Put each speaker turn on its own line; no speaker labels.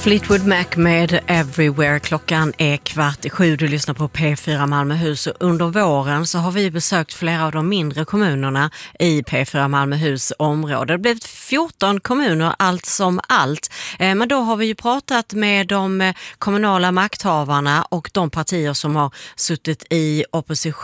Fleetwood Mac med Everywhere. Klockan är 6:15. Du lyssnar på P4 Malmöhus. Under våren så har vi besökt flera av de mindre kommunerna i P4 Malmöhus område. Det har blivit 14 kommuner allt som allt. Men då har vi ju pratat med de kommunala makthavarna och de partier som har suttit i opposition